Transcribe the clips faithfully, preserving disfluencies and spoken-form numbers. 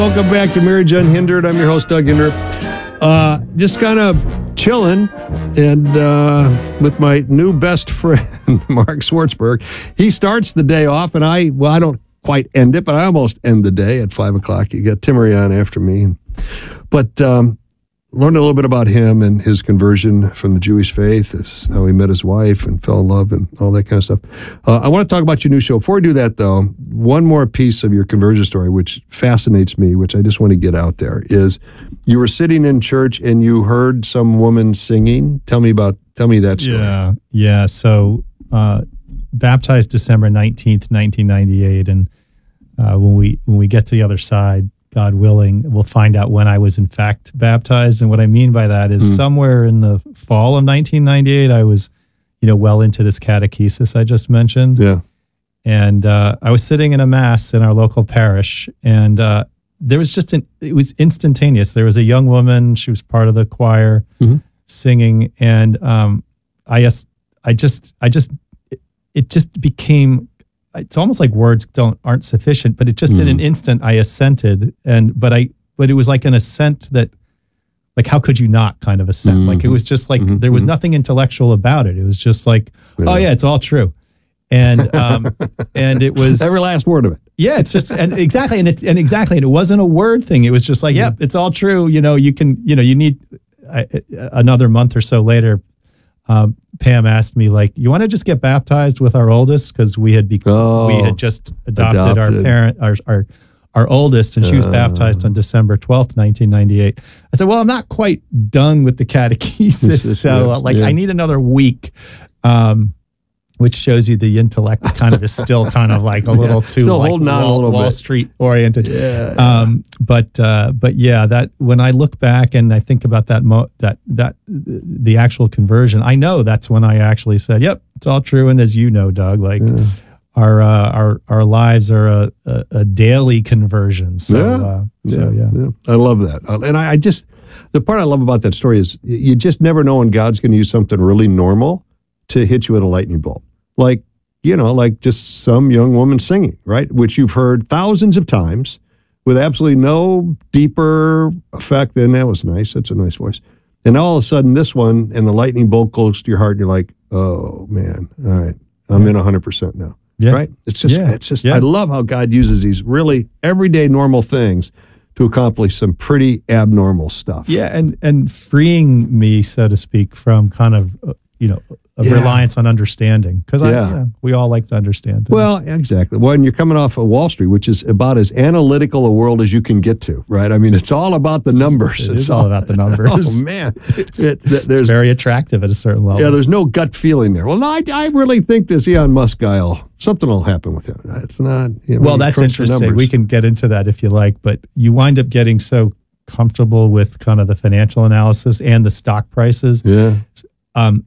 Welcome back to Marriage Unhindered. I'm your host, Doug Hinderup. Uh, just kind of chilling and uh, with my new best friend, Mark Schwartzberg. He starts the day off, and I, well, I don't quite end it, but I almost end the day at five o'clock. You got Timmery on after me. But um, learned a little bit about him and his conversion from the Jewish faith, his, how he met his wife and fell in love and all that kind of stuff. Uh, I want to talk about your new show. Before we do that, though, one more piece of your conversion story, which fascinates me, which I just want to get out there, is you were sitting in church and you heard some woman singing. Tell me about, tell me that story. Yeah, yeah. So uh, baptized December nineteenth, nineteen ninety-eight, and uh, when we when we get to the other side, God willing, we'll find out when I was in fact baptized. And what I mean by that is mm. somewhere in the fall of nineteen ninety-eight, I was, you know, well into this catechesis I just mentioned. Yeah. And uh, I was sitting in a mass in our local parish, and uh, there was just an, it was instantaneous. There was a young woman, she was part of the choir, mm-hmm. singing, and um, I just, I just, I just, it, it just became, it's almost like words don't aren't sufficient, but it just mm. in an instant I assented, and but I but it was like an assent that, like, how could you not kind of assent? Mm-hmm. Like, it was just like mm-hmm. there was nothing intellectual about it. It was just like, yeah. oh yeah, it's all true, and um and it was every last word of it. Yeah, it's just and exactly and it and exactly and it wasn't a word thing. It was just like, yep, yeah, it's all true. You know, you can you know you need I, another month or so later. Um, Pam asked me, like, you want to just get baptized with our oldest, because we had become, oh, we had just adopted, adopted. our parent, our our our oldest, and she was uh, baptized on December twelfth, nineteen ninety-eight. I said, well, I'm not quite done with the catechesis, so yeah, uh, like yeah. I need another week. Um, which shows you the intellect kind of is still kind of like a little yeah, too still like holding on Wall, a little Wall bit. Street oriented. Yeah. Um, but uh, but yeah, that when I look back and I think about that mo- that that the actual conversion, I know that's when I actually said, "Yep, it's all true." And as you know, Doug, like yeah. our uh, our our lives are a, a, a daily conversion. So yeah. Uh, so yeah. yeah, I love that, and I, I just the part I love about that story is you just never know when God's going to use something really normal to hit you with a lightning bolt. Like, you know, like just some young woman singing, right? Which you've heard thousands of times with absolutely no deeper effect than that was nice. That's a nice voice. And all of a sudden this one and the lightning bolt goes to your heart and you're like, oh man, all right, I'm in one hundred percent now. Yeah. Right? It's just, yeah. it's just, yeah. I love how God uses these really everyday normal things to accomplish some pretty abnormal stuff. Yeah. And, and freeing me, so to speak, from kind of, uh, you know, a yeah. reliance on understanding, because yeah. I, you know, we all like to understand things. Well, exactly. Well, and you're coming off of Wall Street, which is about as analytical a world as you can get to, right? I mean, it's all about the numbers. It it's is all about the numbers. Oh man, it's, it, th- there's it's very attractive at a certain level. Yeah, there's no gut feeling there. Well, I, I really think this Elon Musk guy, will, something will happen with him. It's not. You know, well, that's interesting. We can get into that if you like, but you wind up getting so comfortable with kind of the financial analysis and the stock prices. Yeah. Um,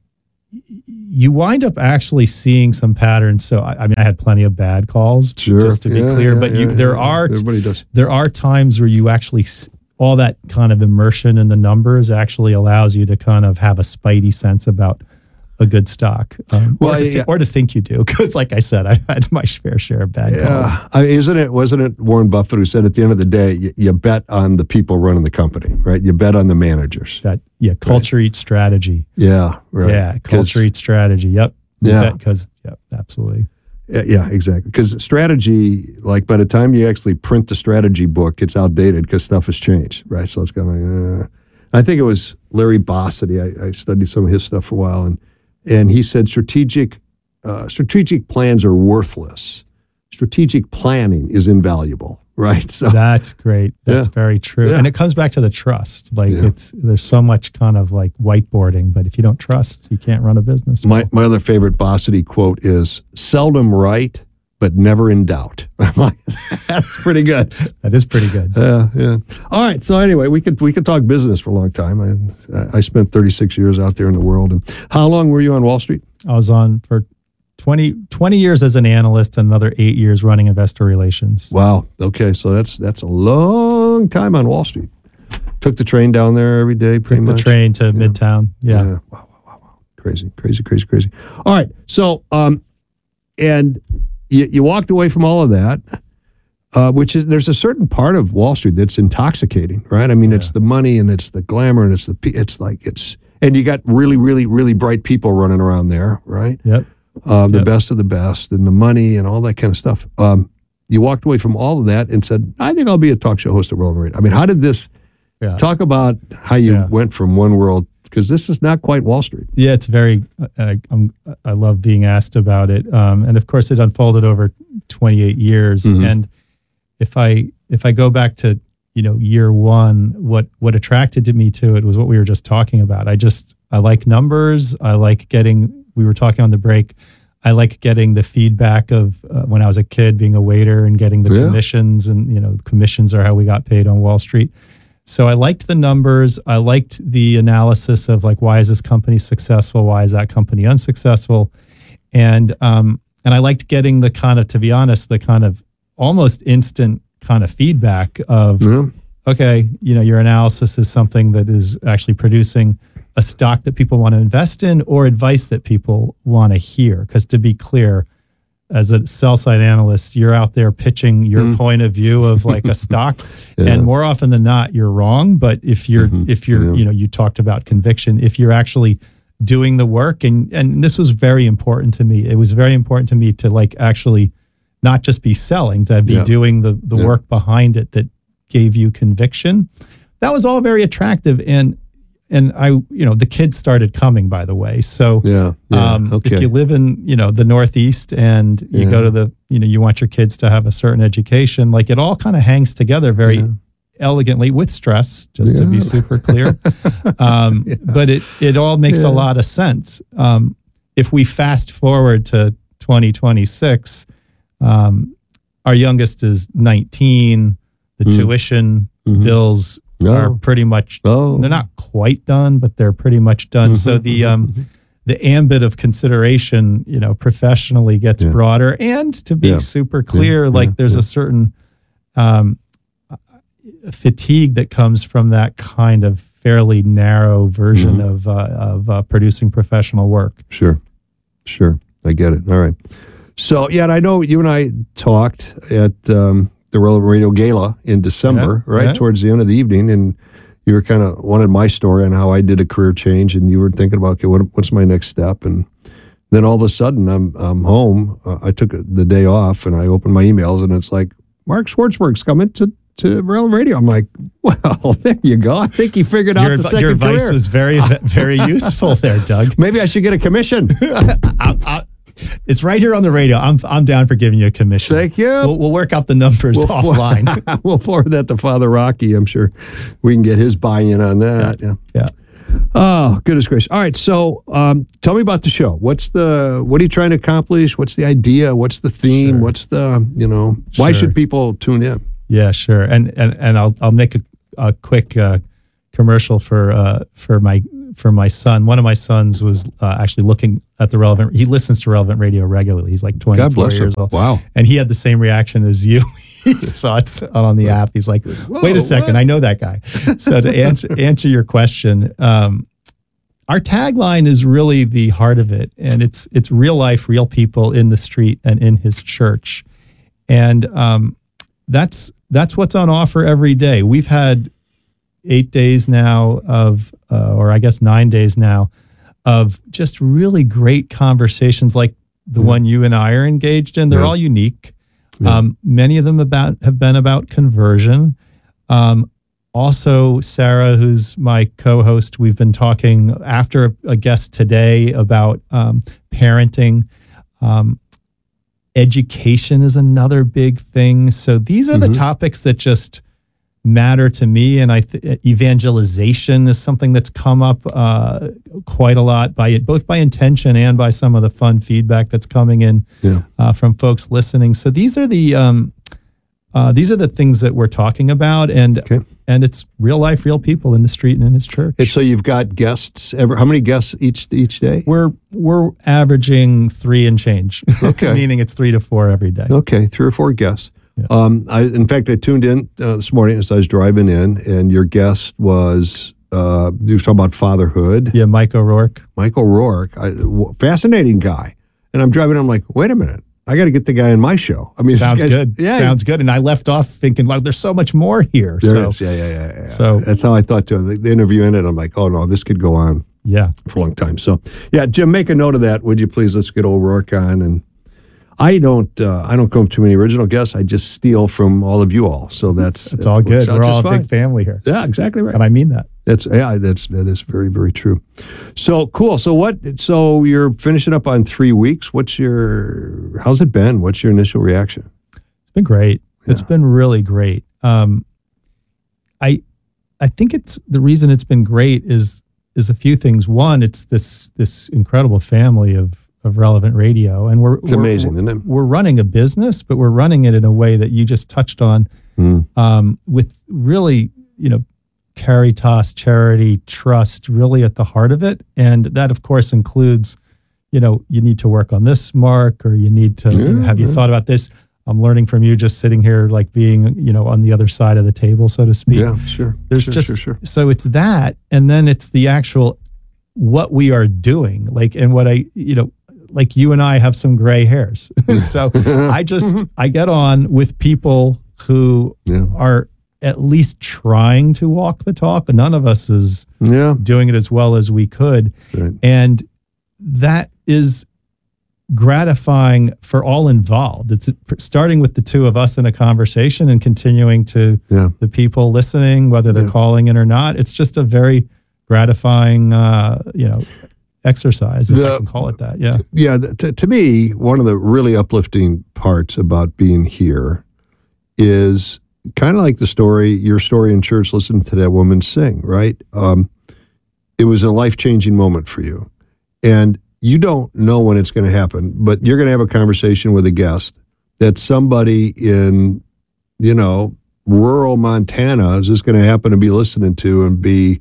you wind up actually seeing some patterns. So, I, I mean, I had plenty of bad calls, sure. just to be yeah, clear. yeah, but you, yeah, there yeah. are Everybody does. there are times where you actually all that kind of immersion in the numbers actually allows you to kind of have a spidey sense about a good stock, um, well, or, to th- yeah. or to think you do, because, like I said, I had my fair share of bad yeah. calls. I mean, isn't it? Wasn't it Warren Buffett who said at the end of the day, you, you bet on the people running the company, right? You bet on the managers. That yeah, culture right. eats strategy. Yeah, right. Yeah, culture eats strategy. Yep. Yeah, because yeah, absolutely. Yeah, yeah, exactly. Because strategy, like by the time you actually print the strategy book, it's outdated because stuff has changed, right? So it's kind of like, uh. I think it was Larry Bossidy. I, I studied some of his stuff for a while, and and he said strategic uh, strategic plans are worthless. Strategic planning is invaluable, right? So that's great. That's yeah. very true. Yeah. And it comes back to the trust. Like yeah. it's there's so much kind of like whiteboarding, but if you don't trust, you can't run a business. My my other favorite Bossidy quote is seldom right, but never in doubt. That's pretty good. That is pretty good. Yeah, yeah. All right. So anyway, we could we could talk business for a long time. I I spent thirty-six years out there in the world. And how long were you on Wall Street? I was on for twenty, twenty years as an analyst and another eight years running investor relations. Wow. Okay. So that's that's a long time on Wall Street. Took the train down there every day, pretty Took much. the train to yeah. Midtown. Yeah. yeah. Wow, wow, wow, wow. Crazy, crazy, crazy, crazy. All right. So, um, and you, you walked away from all of that. uh, which is there's a certain part of Wall Street that's intoxicating, right? I mean, Yeah. it's the money and it's the glamour and it's the pe- it's like it's and you got really, really, really bright people running around there, right? Yep. Uh, the Yep. best of the best and the money and all that kind of stuff. Um, you walked away from all of that and said, "I think I'll be a talk show host at Relevant Radio." I mean, how did this? Yeah. Talk about how you Yeah. went from one world, because this is not quite Wall Street. Yeah, it's very. I, I'm, I love being asked about it, um, and of course, it unfolded over twenty-eight years. Mhm. And if I if I go back to you know year one, what what attracted to me to it was what we were just talking about. I just I like numbers. I like getting. We were talking on the break. I like getting the feedback of uh, when I was a kid, being a waiter and getting the Yeah. commissions, and you know, commissions are how we got paid on Wall Street. So I liked the numbers. I liked the analysis of like, why is this company successful? Why is that company unsuccessful? And um, and I liked getting the kind of, to be honest, the kind of almost instant kind of feedback of, Yeah. okay, you know, your analysis is something that is actually producing a stock that people want to invest in or advice that people want to hear. Because to be clear, as a sell side analyst, you're out there pitching your Mm. point of view of like a stock, Yeah. and more often than not, you're wrong. But if you're, Mhm. if you're, Yeah. you know, you talked about conviction. If you're actually doing the work, and and this was very important to me. It was very important to me to like actually not just be selling, to be Yeah. doing the the Yeah. work behind it that gave you conviction. That was all very attractive, and and I, you know, the kids started coming, by the way. So Yeah. yeah. um, okay. if you live in, you know, the Northeast and you Yeah. go to the, you know, you want your kids to have a certain education, like it all kind of hangs together very Yeah. elegantly with stress, just to be Yeah. super clear. Um, But it, it all makes Yeah. a lot of sense. Um, if we fast forward to twenty twenty-six, um, our youngest is nineteen, the Mm. tuition Mhm. bills are Oh. pretty much, Oh. they're not quite done, but they're pretty much done. So Mhm, the mhm, um, mhm. the ambit of consideration, you know, professionally gets Yeah. broader. And to be Yeah. super clear, Yeah, like yeah, there's yeah. a certain um, fatigue that comes from that kind of fairly narrow version Mhm. of uh, of uh, producing professional work. Sure. Sure. I get it. All right. So, yeah, and I know you and I talked at um, the Relevant Radio Gala in December, Yeah, right? yeah. Towards the end of the evening. And you were kind of wanted my story on how I did a career change. And you were thinking about, okay, what, what's my next step? And then all of a sudden, I'm, I'm home. Uh, I took the day off and I opened my emails and it's like, Mark Schwartzberg's coming to, to Relevant Radio. I'm like, well, there you go. I think he figured out Your, the adv- second your advice career. was very very useful there, Doug. Maybe I should get a commission. I, I, it's right here on the radio. I'm I'm down for giving you a commission. Thank you. We'll, we'll work out the numbers We'll- offline. we'll forward that to Father Rocky. I'm sure we can get his buy-in on that. Yeah. Yeah. Oh, goodness gracious. All right. So um, tell me about the show. What's the, what are you trying to accomplish? What's the idea? What's the theme? Sure. What's the, you know, why Sure. should people tune in? Yeah, sure. And and and I'll I'll make a, a quick uh, commercial for uh, for my for my son. One of my sons was uh, actually looking at the Relevant. He listens to Relevant Radio regularly. He's like God twenty-four bless him. years old. Wow. And he had the same reaction as you. He saw it on the app. He's like, "Wait Whoa, a second, what?" I know that guy." So to answer answer your question, um, our tagline is really the heart of it, and it's it's real life, real people in the street and in his church, and um, that's that's what's on offer every day. We've had eight days now of, uh, or I guess nine days now, of just really great conversations like the Yeah. one you and I are engaged in. They're Yeah. all unique. Yeah. Um, many of them about have been about conversion. Um, also, Sarah, who's my co-host, we've been talking after a guest today about um, parenting. Um, education is another big thing. So these are the Mhm. topics that just matter to me. And I th- evangelization is something that's come up uh, quite a lot by it, both by intention and by some of the fun feedback that's coming in Yeah. uh, from folks listening. So these are the um, uh, these are the things that we're talking about, and Okay. and it's real life, real people in the street and in his church. And so you've got guests ever, how many guests each, each day? we're we're averaging three and change, Okay. meaning it's three to four every day. Okay. Three or four guests. Yeah. Um, I, in fact, I tuned in uh, this morning as I was driving in, and your guest was, uh, you were talking about fatherhood. Yeah, Mike O'Rourke. Michael Rourke, I, w- fascinating guy. And I'm driving, I'm like, wait a minute. I got to get the guy on my show. I mean, sounds guys, good. Yeah, sounds good. And I left off thinking, like, there's so much more here. There so, is. Yeah, yeah, yeah, yeah. So that's how I thought too. The, the interview ended. I'm like, oh no, this could go on. Yeah, for a long time. So, yeah, Jim, make a note of that, would you please? Let's get O'Rourke on. And I don't, uh, I don't go too many original guests. I just steal from all of you all. So that's it's all good. We're all a fine. big family here. Yeah, exactly right. And I mean that. That's yeah, that's that is very very true. So cool. So what? So you're finishing up on three weeks. What's your? How's it been? What's your initial reaction? It's been great. Yeah. It's been really great. Um, I, I think it's the reason it's been great is is a few things. One, it's this this incredible family of of Relevant Radio, and we're It's we're, amazing, isn't it? We're running a business, but we're running it in a way that you just touched on, Mm. um, with really, you know, caritas, charity, trust, really at the heart of it, and that of course includes, you know, you need to work on this, Mark, or you need to Yeah, you know, have you yeah. thought about this? I'm learning from you just sitting here, like being, you know, on the other side of the table, so to speak. Yeah, sure. There's sure, just sure, sure. so it's that, and then it's the actual what we are doing, like, and what I, you know, like you and I have some gray hairs, so I just I get on with people who Yeah. are at least trying to walk the talk. None of us is Yeah. doing it as well as we could, Right. and that is gratifying for all involved. It's starting with the two of us in a conversation and continuing to Yeah. the people listening, whether they're Yeah. calling in or not. It's just a very gratifying, uh, you know, exercise, if I The- can call it that. Yeah. Yeah, th- to, to me, one of the really uplifting parts about being here is kind of like the story, your story in church, listening to that woman sing, right? Um, it was a life-changing moment for you. And you don't know when it's going to happen, but you're going to have a conversation with a guest that somebody in, you know, rural Montana is just going to happen to be listening to and be,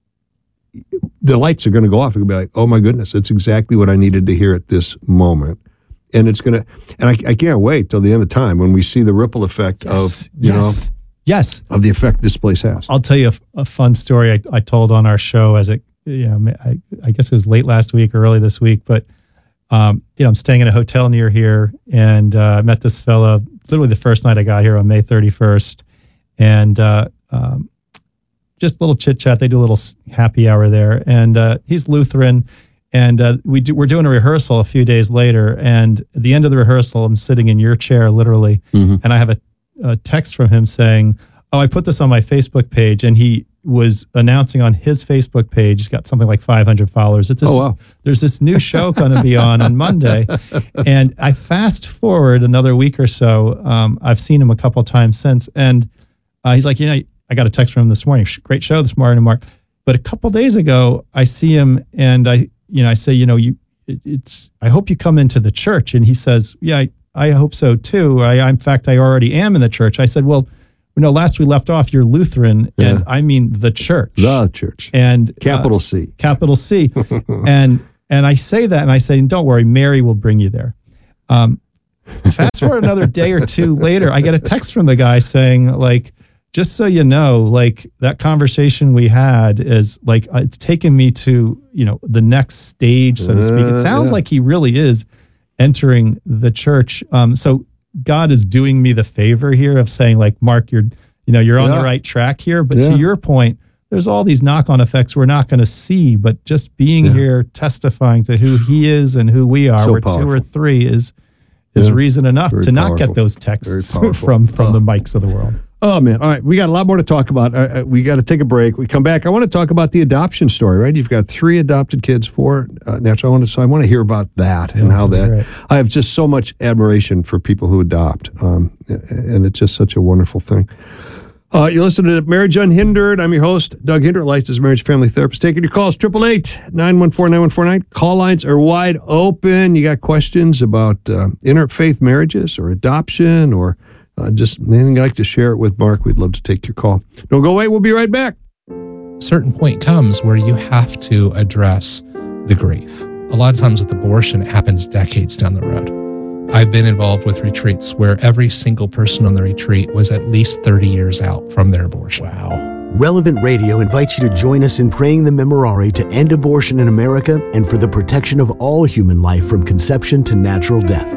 the lights are going to go off and be like, oh my goodness, it's exactly what I needed to hear at this moment. And it's going to, and I, I can't wait till the end of time when we see the ripple effect of, you yes. Yes. know, of the effect this place has. I'll tell you a, a fun story I, I told on our show as it, you know, I, I guess it was late last week or early this week, but, um, you know, I'm staying in a hotel near here, and uh, I met this fella literally the first night I got here on May thirty-first, and uh, um, just a little chit chat. They do a little happy hour there, and uh, he's Lutheran, and uh, we do, we're doing a rehearsal a few days later, and at the end of the rehearsal, I'm sitting in your chair literally, Mm-hmm. and I have a, a text from him saying, "Oh, I put this on my Facebook page," and he was announcing on his Facebook page, he's got something like five hundred followers. It's this, Oh, wow. There's this new show going to be on on Monday. And I fast forward another week or so. Um, I've seen him a couple times since. And uh, he's like, you know, I got a text from him this morning. Great show this morning, Mark. But a couple days ago, I see him and I, you know, I say, you know, you, it, it's, I hope you come into the church. And he says, yeah, I, I hope so too. I, I, in fact, I already am in the church. I said, well, you know, last we left off, you're Lutheran, Yeah. and I mean the church. The church. And Capital uh, C. capital C. and and I say that, and I say, don't worry, Mary will bring you there. Um, fast forward another day or two later, I get a text from the guy saying, like, just so you know, like that conversation we had is like, uh, it's taken me to, you know, the next stage, so to speak. It Uh, sounds yeah. like he really is entering the church. Um, so God is doing me the favor here of saying, like, Mark, you're, you know, you're on Yeah. the right track here. But Yeah. to your point, there's all these knock-on effects we're not going to see, but just being Yeah. here, testifying to who he is and who we are, So where two or powerful. three is is Yeah. reason enough Very to not powerful. get those Very texts powerful. from from Oh. the mics of the world. Oh, man. All right. We got a lot more to talk about. Uh, uh, we got to take a break. We come back. I want to talk about the adoption story, right? You've got three adopted kids, four uh, natural. I want to, so I want to hear about that and Yeah, how that. right. I have just so much admiration for people who adopt, um, and it's just such a wonderful thing. Uh, you listen to Marriage Unhindered. I'm your host, Doug Hindered, licensed marriage family therapist. Taking your calls, triple eight, nine one four, nine one four nine. Call lines are wide open. You got questions about uh, interfaith marriages or adoption or uh, just anything you'd like to share it with Mark, we'd love to take your call. Don't go away. We'll be right back. Certain point comes where you have to address the grief. A lot of times with abortion, it happens decades down the road. I've been involved with retreats where every single person on the retreat was at least thirty years out from their abortion. Wow. Relevant Radio invites you to join us in praying the Memorare to end abortion in America and for the protection of all human life from conception to natural death.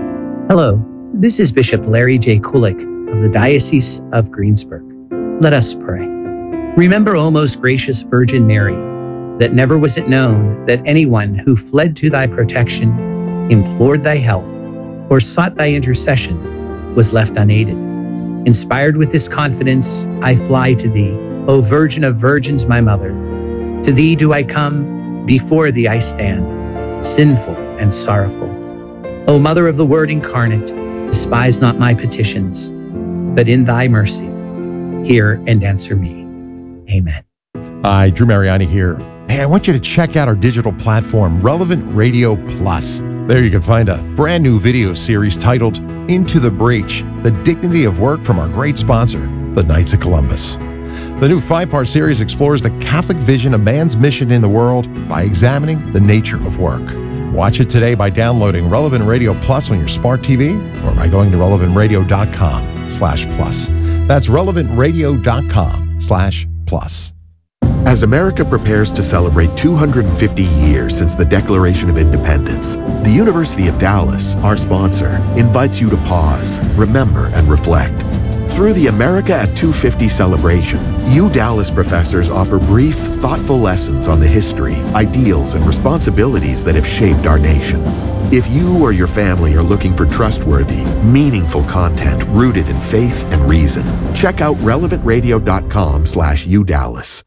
Hello, this is Bishop Larry J. Kulik of the Diocese of Greensburg. Let us pray. Remember, O most gracious Virgin Mary, that never was it known that anyone who fled to thy protection, implored thy help, or sought thy intercession was left unaided. Inspired with this confidence, I fly to thee, O Virgin of Virgins, my mother. To thee do I come, before thee I stand, sinful and sorrowful. O Mother of the Word incarnate, despise not my petitions, but in thy mercy, hear and answer me. Amen. Hi, Drew Mariani here. Hey, I want you to check out our digital platform, Relevant Radio Plus. There you can find a brand new video series titled Into the Breach, The Dignity of Work from our great sponsor, the Knights of Columbus. The new five-part series explores the Catholic vision of man's mission in the world by examining the nature of work. Watch it today by downloading Relevant Radio Plus on your smart T V or by going to relevant radio dot com slash plus. That's relevant radio dot com slash plus. As America prepares to celebrate two hundred fifty years since the Declaration of Independence, the University of Dallas, our sponsor, invites you to pause, remember, and reflect. Through the America at two fifty celebration, U Dallas professors offer brief, thoughtful lessons on the history, ideals, and responsibilities that have shaped our nation. If you or your family are looking for trustworthy, meaningful content rooted in faith and reason, check out relevant radio dot com slash U Dallas.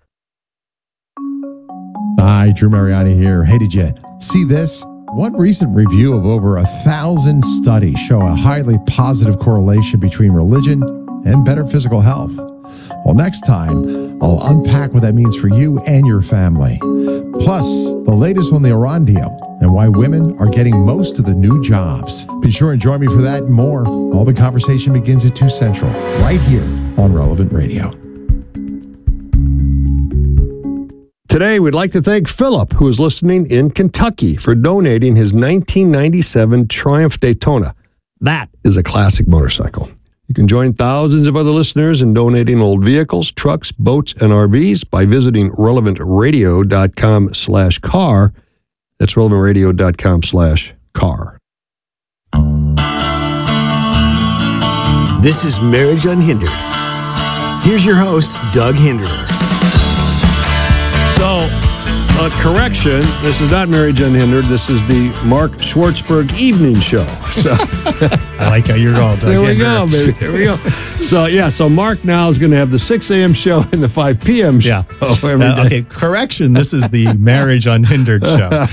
Hi, Drew Mariani here. Hey, did you see this? One recent review of over a thousand studies show a highly positive correlation between religion and better physical health. Well, next time, I'll unpack what that means for you and your family. Plus, the latest on the Iran deal and why women are getting most of the new jobs. Be sure and join me for that and more. All the conversation begins at two Central, right here on Relevant Radio. Today, we'd like to thank Philip, who is listening in Kentucky, for donating his nineteen ninety-seven Triumph Daytona. That is a classic motorcycle. You can join thousands of other listeners in donating old vehicles, trucks, boats, and R Vs by visiting relevant radio dot com slash car. That's relevant radio dot com slash car. This is Marriage Unhindered. Here's your host, Doug Hinderer. So, uh, correction, this is not Marriage Unhindered. This is the Mark Schwartzberg Evening Show. So, I like how you're all Doug there we Hinderer. go, baby. There we go. So, yeah, so Mark now is going to have the six a.m. show and the five p.m. show. Yeah. every Uh, day. okay, correction. This is the Marriage Unhindered show.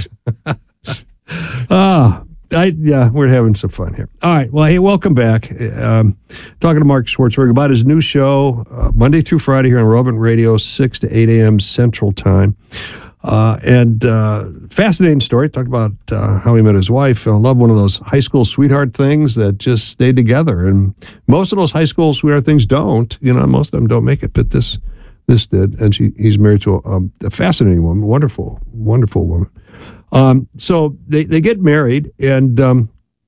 Ah, I, yeah, we're having some fun here. All right. Well, hey, welcome back. Um, talking to Mark Schwartzberg about his new show, uh, Monday through Friday here on Relevant Radio, six to eight a.m. Central Time. Uh, and uh, fascinating story. Talked about uh, how he met his wife, fell in love, one of those high school sweetheart things that just stayed together. And most of those high school sweetheart things don't. You know, most of them don't make it, but this this did. And she he's married to a, a fascinating woman, wonderful, wonderful woman. Um, so they, they get married, and um,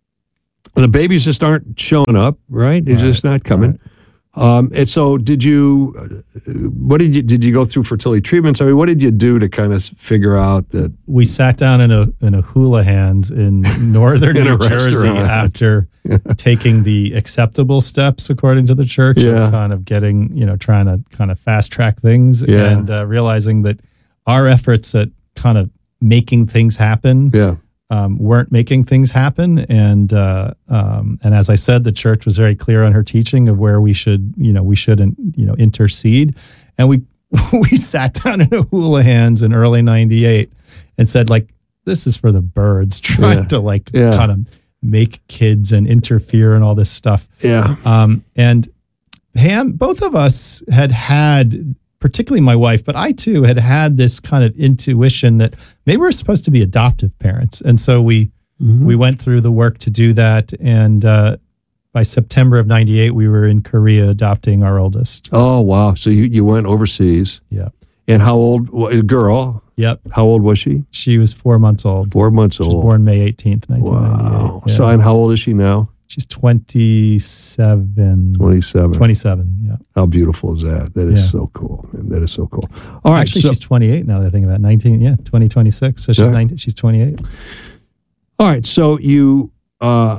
the babies just aren't showing up, right? They're Right, just not coming. Right. Um, and so did you, uh, what did you, did you go through fertility treatments? I mean, what did you do to kind of figure out that? We sat down in a in a hula hands in northern In a New Jersey restaurant. after taking the acceptable steps according to the church Yeah. of kind of getting, you know, trying to kind of fast track things Yeah. and uh, realizing that our efforts at kind of making things happen Yeah. um, weren't making things happen. And uh, um, and as I said, the church was very clear on her teaching of where we should, you know, we shouldn't, you know, intercede. And we we sat down in a hula hands in early ninety-eight and said, like, this is for the birds, trying Yeah. to like Yeah. kind of make kids and interfere and all this stuff. Yeah. Um, and Pam, both of us had had, particularly my wife, but I too had had this kind of intuition that maybe we're supposed to be adoptive parents. And so we Mm-hmm. we went through the work to do that. And uh, by September of ninety-eight, we were in Korea adopting our oldest. Oh, wow. So you, you went overseas. Yeah. And how old, well, a girl, Yep. how old was she? She was four months old. Four months She was old. born May eighteenth, nineteen ninety-eight. Wow. Yeah. So, and how old is she now? She's twenty-seven. twenty-seven. twenty-seven, yeah. How beautiful is that? That is Yeah. so cool. Man, that is so cool. All right. Actually, so, she's twenty-eight now that I think about it. nineteen, yeah, twenty twenty-six. So she's Yeah. nineteen, she's twenty-eight. all right. So you, uh,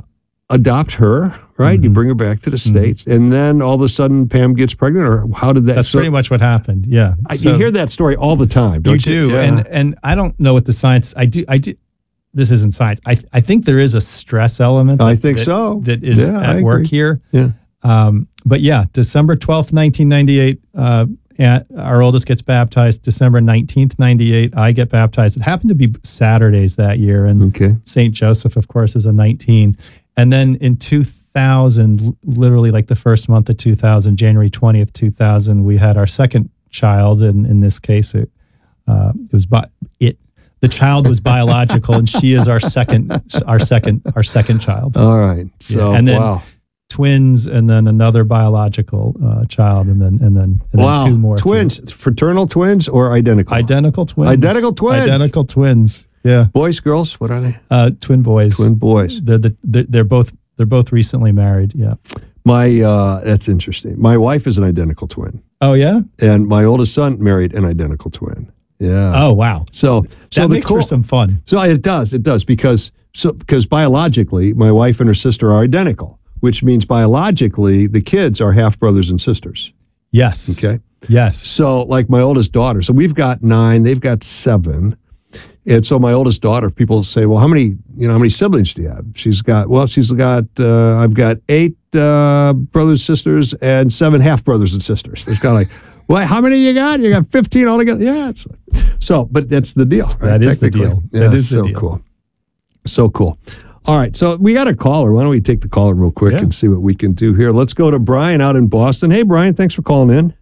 adopt her, right? You bring her back to the States, and then all of a sudden Pam gets pregnant, or how did that? That's so, pretty much what happened. Yeah. I, So- you hear that story all the time, don't you you? do, Yeah. and and I don't know what the science. I do. I do. This isn't science. I I think there is a stress element. I that- think that- so. That is Yeah, I at work agree. here. Yeah. Um, but yeah, December twelfth, nineteen ninety-eight. Uh, Aunt, our oldest gets baptized. December nineteenth, ninety-eight. I get baptized. It happened to be Saturdays that year, and Okay. Saint Joseph, of course, is a nineteen. And then in two thousand, l- literally like the first month of two thousand, January twentieth, two thousand, we had our second child. And in this case, it, uh, it was bi- it. The child was biological, and she is our second, our second, our second child. All right. So, Yeah, and then wow. twins, and then another biological uh, child, and then and then, and Wow. then two more Twins, fraternal twins or identical? identical twins, Identical twins. identical twins. Yeah, Boys, girls, what are they? uh, twin boys. Twin boys. They're the they're, they're both they're both recently married. Yeah. My, uh, that's interesting. My wife is an identical twin, Oh yeah. and my oldest son married an identical twin. Yeah. Oh wow. So, so That the makes cool, for some fun. So it does, it does, because so because biologically, my wife and her sister are identical, which means biologically the kids are half brothers and sisters. Yes. Okay. Yes. So, like my oldest daughter, so we've got nine, they've got seven, and so my oldest daughter, people say, "Well, how many, you know, how many siblings do you have?" She's got, well, she's got, uh, I've got eight uh, brothers, sisters, and seven half brothers and sisters. It's kind of like, well, how many you got? You got fifteen altogether. Yeah. It's, so, but that's the deal. Right? That is the Technically. deal. Yeah, That is the so deal. cool. So cool. All right. So we got a caller. Why don't we take the caller real quick Yeah. and see what we can do here? Let's go to Brian out in Boston. Hey, Brian, thanks for calling in.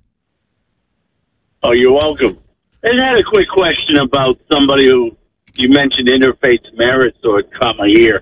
Oh, you're welcome. I had a quick question about somebody who you mentioned interfaith marriage, so it caught my ear.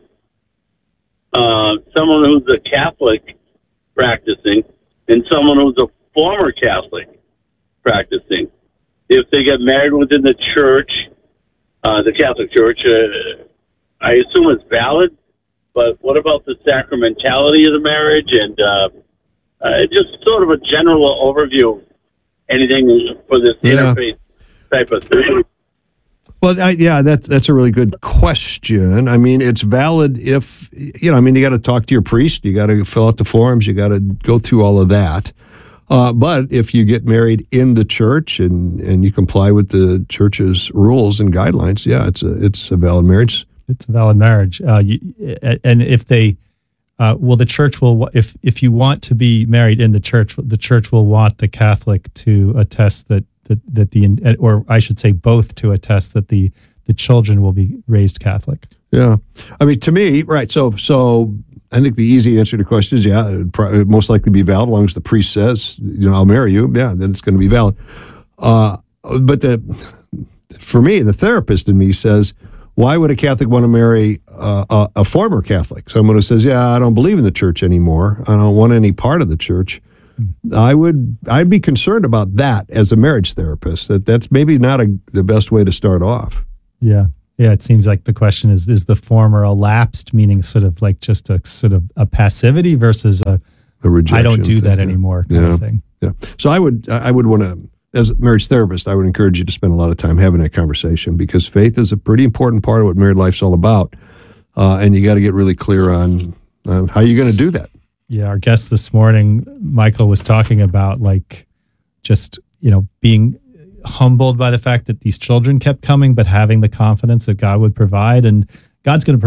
Uh, someone who's a Catholic practicing and someone who's a former Catholic practicing. If they get married within the church, uh, the Catholic Church, uh, I assume it's valid, but what about the sacramentality of the marriage and uh, uh, just sort of a general overview? Anything for this Yeah. interfaith type of thing? Well, I, yeah, that, that's a really good question. I mean, it's valid if, you know, I mean, you got to talk to your priest, you got to fill out the forms, you got to go through all of that. Uh, but if you get married in the church and, and you comply with the church's rules and guidelines, yeah, it's a, it's a valid marriage. It's a valid marriage. Uh, you, and if they, uh, well, the church will, if if you want to be married in the church, the church will want the Catholic to attest that that, that the, or I should say both to attest that the the children will be raised Catholic. Yeah. I mean, to me, right. So, so I think the easy answer to the question is, yeah, it'd pro- it'd most likely be valid as long as the priest says, you know, I'll marry you. Yeah, then it's going to be valid. Uh, but the, for me, the therapist in me says, why would a Catholic want to marry uh, a, a former Catholic? Someone who says, yeah, I don't believe in the church anymore. I don't want any part of the church. I would, I'd be concerned about that as a marriage therapist, that that's maybe not a, the best way to start off. Yeah. Yeah. It seems like the question is, is the former a lapsed, meaning sort of like just a sort of a passivity versus a, A rejection I don't do thing, that yeah. anymore kind Yeah. of thing. Yeah. So I would, I would want to, as a marriage therapist, I would encourage you to spend a lot of time having that conversation, because faith is a pretty important part of what married life's all about. Uh, and you got to get really clear on, on how you're going to do that. Yeah, our guest this morning, Michael, was talking about like just, you know, being humbled by the fact that these children kept coming, but having the confidence that God would provide, and God's going to